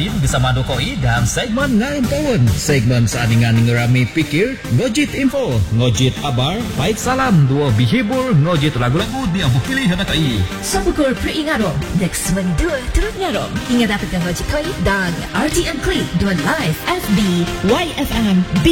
Ibrahim bersama Dokoi dan segmen Ngayon Kawan. Segmen seandingan ngerami pikir, ngojit info, ngojit kabar, baik salam, dua bihibur, ngojit lagu-lagu dia pilih hendak kai. Sabukur peringarom, next one dua turut ngarom. Ingat dapat ngojit koi dan RTM Click dua live FB YFM B